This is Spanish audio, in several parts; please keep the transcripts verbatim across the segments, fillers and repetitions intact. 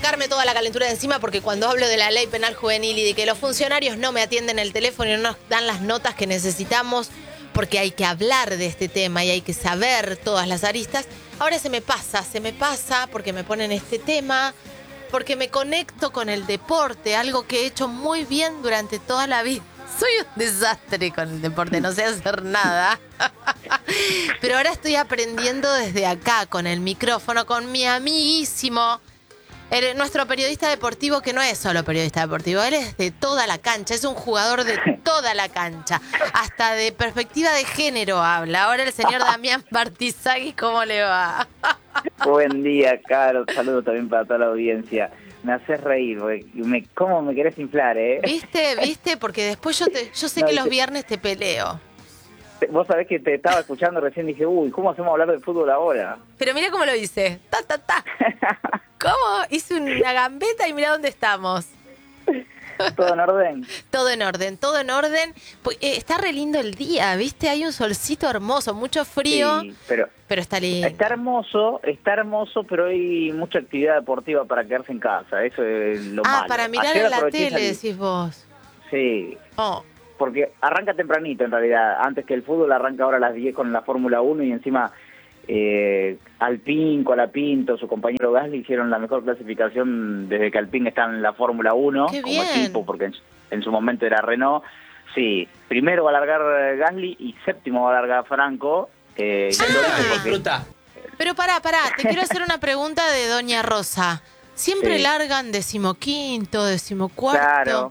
sacarme toda la calentura de encima porque cuando hablo de la ley penal juvenil y de que los funcionarios no me atienden el teléfono y no nos dan las notas que necesitamos porque hay que hablar de este tema y hay que saber todas las aristas, ahora se me pasa, se me pasa porque me ponen este tema, porque me conecto con el deporte, algo que he hecho muy bien durante toda la vida. Soy un desastre con el deporte, no sé hacer nada. Pero ahora estoy aprendiendo desde acá, con el micrófono, con mi amiguísimo, el, nuestro periodista deportivo, que no es solo periodista deportivo, él es de toda la cancha, es un jugador de toda la cancha. Hasta de perspectiva de género habla. Ahora el señor Damián Bartizaghi, ¿cómo le va? Buen día, Caro. Saludos también para toda la audiencia. Me haces reír, me, ¿cómo me querés inflar, eh? ¿Viste? ¿Viste? Porque después yo te, yo sé no, que te, los viernes te peleo. Te, vos sabés que te estaba escuchando recién y dije, uy, ¿cómo hacemos hablar de fútbol ahora? Pero mira cómo lo hice. Ta, ta, ta. ¿Cómo? Hice una gambeta y mira dónde estamos. ¿Todo en orden? Todo en orden, todo en orden. Pues, eh, está re lindo el día, ¿viste? Hay un solcito hermoso, mucho frío, sí, pero, pero está lindo. Está hermoso, está hermoso, pero hay mucha actividad deportiva para quedarse en casa, eso es lo ah, malo. Ah, para mirar Ayer en la aproveché tele, y decís vos. Sí, Oh. porque arranca tempranito en realidad, antes que el fútbol arranca ahora a las diez con la Fórmula uno y encima eh, Alpine, Colapinto, su compañero Gasly hicieron la mejor clasificación desde que Alpine está en la Fórmula uno ¡Qué como bien! equipo, porque en, en su momento era Renault. Sí, primero va a largar Gasly y séptimo va a largar Franco. Eh, Ah, porque... fruta. Pero pará, pará, te quiero hacer una pregunta de Doña Rosa. ¿Siempre Sí. largan decimoquinto, decimocuarto? Claro.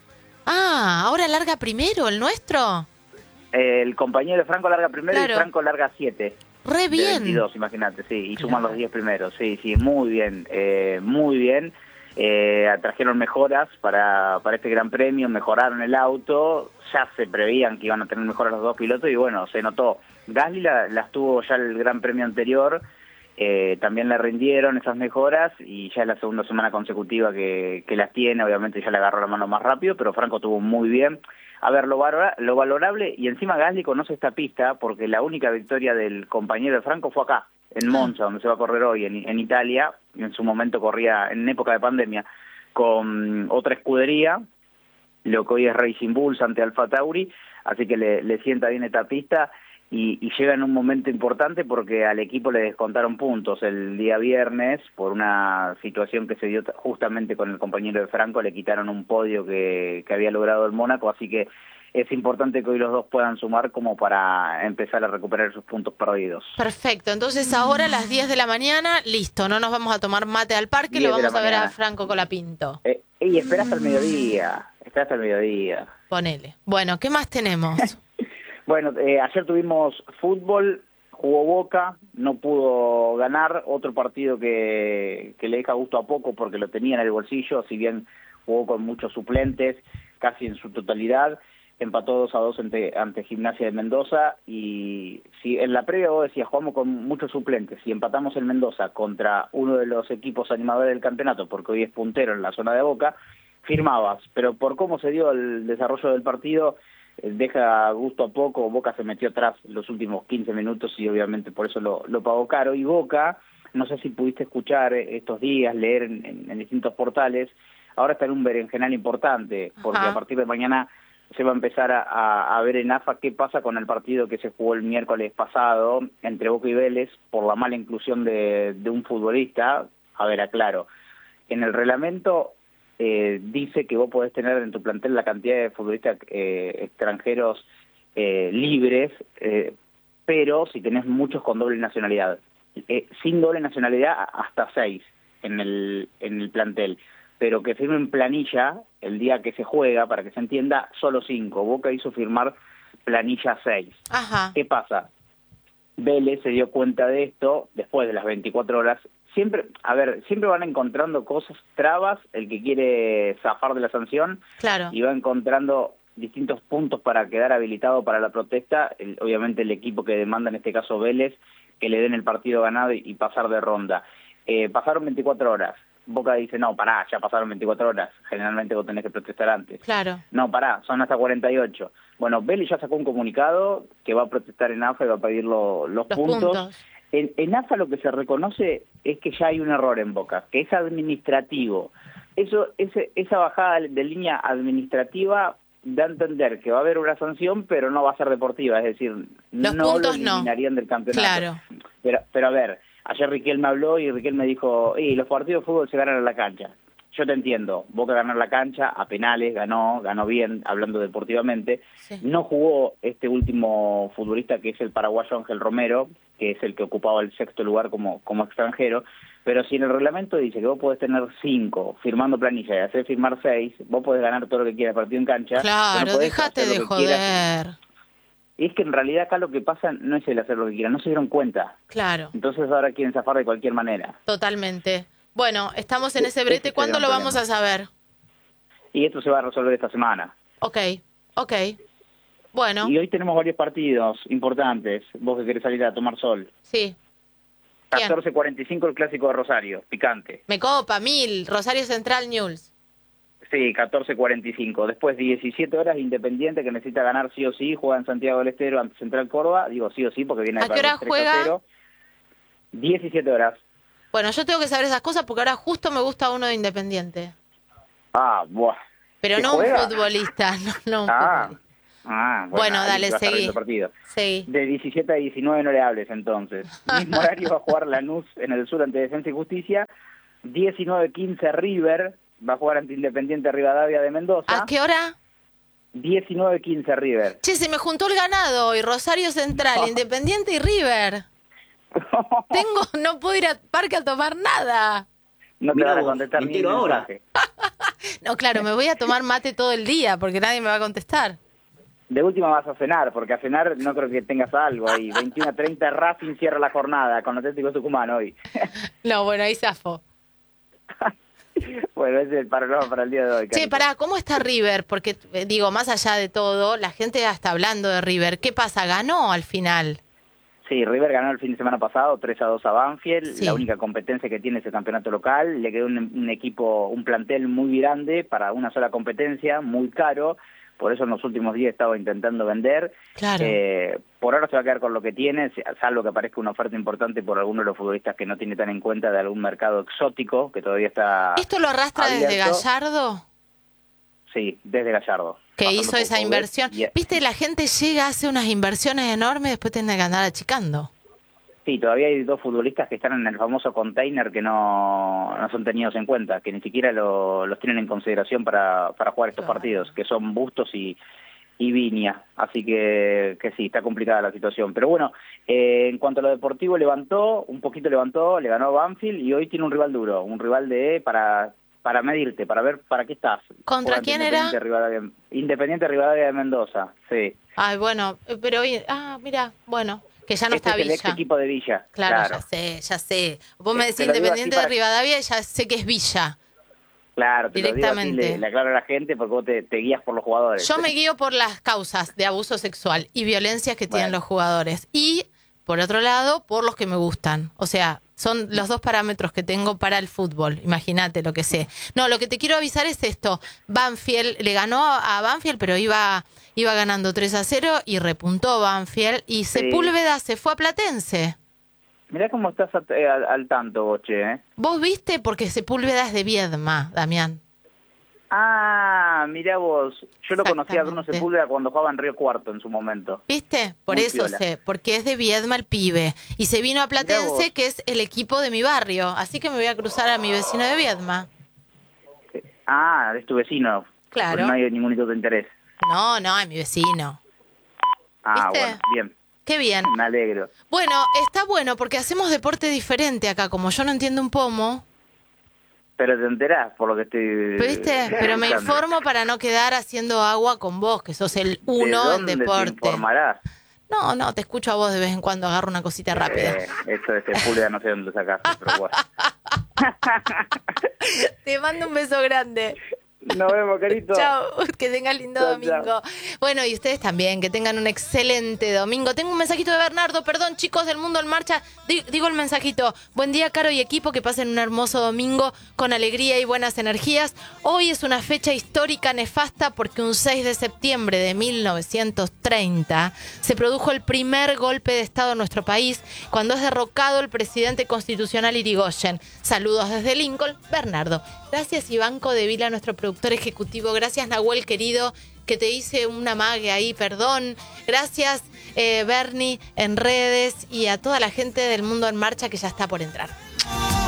Ah, ¿ahora larga primero el nuestro? Eh, el compañero de Franco larga primero Claro. y Franco larga siete. Re bien. De veintidós, imagínate, sí, y suman Claro. los diez primeros, sí, sí, muy bien, eh, muy bien. Eh, trajeron mejoras para, para este Gran Premio, mejoraron el auto, ya se preveían que iban a tener mejoras los dos pilotos y bueno, se notó. Gasly la- las tuvo ya el Gran Premio anterior, eh, también le rindieron esas mejoras y ya es la segunda semana consecutiva que, que las tiene, obviamente ya le agarró la mano más rápido, pero Franco tuvo muy bien. A ver, lo, valora, lo valorable, y encima Gasly conoce esta pista porque la única victoria del compañero de Franco fue acá, en Monza, donde se va a correr hoy, en, en Italia. En su momento corría, en época de pandemia, con otra escudería, lo que hoy es Racing Bulls ante Alfa Tauri, así que le, le sienta bien esta pista y, y llega en un momento importante porque al equipo le descontaron puntos el día viernes por una situación que se dio justamente con el compañero de Franco, le quitaron un podio que, que había logrado el Mónaco, así que es importante que hoy los dos puedan sumar como para empezar a recuperar sus puntos perdidos. Perfecto, entonces ahora a las diez de la mañana, listo, no nos vamos a tomar mate al parque, lo diez de la vamos a ver a mañana. Franco Colapinto. Eh, y espera hasta el mediodía, espera hasta el mediodía. Ponele. Bueno, ¿qué más tenemos? Bueno, eh, ayer tuvimos fútbol, jugó Boca, no pudo ganar, otro partido que, que le deja gusto a poco porque lo tenía en el bolsillo, si bien jugó con muchos suplentes, casi en su totalidad, empató dos a dos ante, ante Gimnasia de Mendoza y si en la previa vos decías, jugamos con muchos suplentes, si empatamos en Mendoza contra uno de los equipos animadores del campeonato, porque hoy es puntero en la zona de Boca, firmabas, pero por cómo se dio el desarrollo del partido, deja gusto a poco. Boca se metió atrás los últimos quince minutos y obviamente por eso lo, lo pagó caro. Y Boca, no sé si pudiste escuchar estos días, leer en, en, en distintos portales, ahora está en un berenjenal importante, porque Ajá. a partir de mañana se va a empezar a, a, a ver en AFA qué pasa con el partido que se jugó el miércoles pasado entre Boca y Vélez por la mala inclusión de, de un futbolista. A ver, aclaro, en el reglamento Eh, dice que vos podés tener en tu plantel la cantidad de futbolistas eh, extranjeros eh, libres, eh, pero si tenés muchos con doble nacionalidad. Eh, sin doble nacionalidad hasta seis en el, en el plantel, pero que firmen planilla el día que se juega, para que se entienda, solo cinco. Boca hizo firmar planilla seis. Ajá. ¿Qué pasa? Vélez se dio cuenta de esto después de las veinticuatro horas. Siempre, a ver, siempre van encontrando cosas, trabas, el que quiere zafar de la sanción, Claro. y va encontrando distintos puntos para quedar habilitado para la protesta. El, obviamente el equipo que demanda, en este caso Vélez, que le den el partido ganado y, y pasar de ronda. Eh, pasaron veinticuatro horas. Boca dice, no, pará, ya pasaron veinticuatro horas. Generalmente vos tenés que protestar antes. Claro. No, pará, son hasta cuarenta y ocho. Bueno, Vélez ya sacó un comunicado que va a protestar en AFA y va a pedir lo, los, Los puntos. puntos. En, en A F A lo que se reconoce es que ya hay un error en Boca, que es administrativo. Eso, ese, esa bajada de línea administrativa da a entender que va a haber una sanción, pero no va a ser deportiva, es decir, Los no puntos lo eliminarían no. del campeonato. Claro. Pero, pero a ver, ayer Riquelme me habló y Riquelme me dijo, y los partidos de fútbol se ganan en la cancha. Yo te entiendo, Boca ganó en la cancha, a penales, ganó, ganó bien, hablando deportivamente. Sí. No jugó este último futbolista que es el paraguayo Ángel Romero, que es el que ocupaba el sexto lugar como, como extranjero, pero si en el reglamento dice que vos podés tener cinco firmando planilla y hacer firmar seis, vos podés ganar todo lo que quieras partido en cancha. Claro, no déjate de joder. Y es que en realidad acá lo que pasa no es el hacer lo que quieran, no se dieron cuenta. Claro. Entonces ahora quieren zafar de cualquier manera. Totalmente. Bueno, estamos en Sí, ese brete. ese ¿Cuándo sería lo un vamos a problema. saber? Y esto se va a resolver esta semana. Ok, ok. Bueno, Y hoy tenemos varios partidos importantes. Vos que querés salir a tomar sol. sí. ¿Quién? catorce cuarenta y cinco el clásico de Rosario, picante. Me copa, mil. Rosario Central News. Sí, catorce cuarenta y cinco. Después diecisiete horas, Independiente, que necesita ganar sí o sí, juega en Santiago del Estero ante Central Córdoba. Digo sí o sí porque viene ¿A qué hora juega? diecisiete horas. Bueno, yo tengo que saber esas cosas porque ahora justo me gusta uno de Independiente. Ah, buah. Pero ¿Qué no juega? un futbolista, no, no un Ah, futbolista. ah, bueno, Bueno, ahí dale, se va a estar seguí. viendo el partido. Sí. De diecisiete a diecinueve no le hables entonces. Mismo horario va a jugar Lanús en el sur ante Defensa y Justicia. diecinueve quince River va a jugar ante Independiente Rivadavia de Mendoza. ¿A qué hora? diecinueve quince River. Che, se me juntó el ganado hoy. Rosario Central, Independiente y River. Tengo, no puedo ir al parque a tomar nada. No te Mirá van a vos, contestar me ni entero un ahora. mensaje. No, claro, me voy a tomar mate todo el día porque nadie me va a contestar. De última vas a cenar, porque a cenar no creo que tengas algo ahí. veintiuno a treinta Racing cierra la jornada con Atlético Tucumán hoy. No, bueno, ahí zafo. Bueno, ese es el panorama para el día de hoy. Che, Carito. pará, ¿cómo está River? Porque, eh, digo, más allá de todo, la gente ya está hablando de River. ¿Qué pasa? ¿Ganó al final? Sí, River ganó el fin de semana pasado tres a dos a Banfield, Sí. la única competencia que tiene ese campeonato local, le quedó un, un equipo, un plantel muy grande para una sola competencia, muy caro, por eso en los últimos días estaba intentando vender. Claro. Eh, por ahora se va a quedar con lo que tiene, salvo que aparezca una oferta importante por alguno de los futbolistas que no tiene tan en cuenta de algún mercado exótico, que todavía está ¿Esto lo arrastra desde abierto. Gallardo? Sí, desde Gallardo. Que pasando hizo por esa Coudet inversión. y- Viste, la gente llega, hace unas inversiones enormes, después tiene que andar achicando. Sí, todavía hay dos futbolistas que están en el famoso container que no, no son tenidos en cuenta, que ni siquiera lo- los tienen en consideración para, para jugar estos Claro. partidos, que son Bustos y, y Viña. Así que, que sí, está complicada la situación. Pero bueno, eh, en cuanto a lo deportivo, levantó, un poquito levantó, le ganó Banfield y hoy tiene un rival duro, un rival de para para medirte, para ver para qué estás. ¿Contra Juega quién Independiente era? Rivadavia, Independiente Rivadavia de Mendoza, sí. Ay, bueno, eh, pero hoy... Ah, mira, bueno, que ya no Este está es el ex Villa. equipo de Villa. Claro, ya sé, ya sé. Vos me Eh, decís te lo digo así Independiente para- de Rivadavia y ya sé que es Villa. Claro, te lo digo así, Directamente. le, le aclaro a la gente porque vos te, te guías por los jugadores. Yo me guío por las causas de abuso sexual y violencias que tienen Bueno. los jugadores. Y, por otro lado, por los que me gustan. O sea, son los dos parámetros que tengo para el fútbol. Imagínate lo que sé. No, lo que te quiero avisar es esto. Banfield le ganó a Banfield, pero iba, iba ganando tres a cero y repuntó Banfield. Y Sí. Sepúlveda se fue a Platense. Mirá cómo estás at- eh, al, al tanto, vos, che, ¿eh? ¿Vos viste? Porque Sepúlveda es de Viedma, Damián. Ah, mirá vos. Yo lo conocía a Bruno Exactamente. Sepúlveda cuando jugaba en Río Cuarto en su momento. ¿Viste? Por Muy eso piola. sé, porque es de Viedma el pibe. Y se vino a Mirá Platense, vos. que es el equipo de mi barrio. Así que me voy a cruzar a mi vecino de Viedma. Ah, es tu vecino. Claro. Pues no hay ningún hito de interés. No, no, es mi vecino. Ah, ¿Viste? bueno, bien. Qué bien. Me alegro. Bueno, está bueno porque hacemos deporte diferente acá. Como yo no entiendo un pomo, Pero te enterás por lo que estoy... ¿viste? Pero me escuchando. informo para no quedar haciendo agua con vos, que sos el ¿De uno en dónde te deporte. informarás? No, no, te escucho a vos de vez en cuando, agarro una cosita rápida. Eh, eso de Sepúlveda no sé dónde lo sacaste, pero bueno. Te mando un beso grande. Nos vemos, querido. Chao, que tengan lindo chau, domingo. Chau. Bueno, y ustedes también, que tengan un excelente domingo. Tengo un mensajito de Bernardo, perdón, chicos del Mundo en Marcha. Digo el mensajito. Buen día, Caro y equipo, que pasen un hermoso domingo con alegría y buenas energías. Hoy es una fecha histórica nefasta porque un seis de septiembre de mil novecientos treinta se produjo el primer golpe de Estado en nuestro país, cuando es derrocado el presidente constitucional Irigoyen. Saludos desde Lincoln, Bernardo. Gracias, Ivanco de Vila, nuestro productor ejecutivo. Gracias, Nahuel, querido, que te hice una mague ahí, perdón. Gracias, eh, Bernie, en redes, y a toda la gente del Mundo en Marcha que ya está por entrar.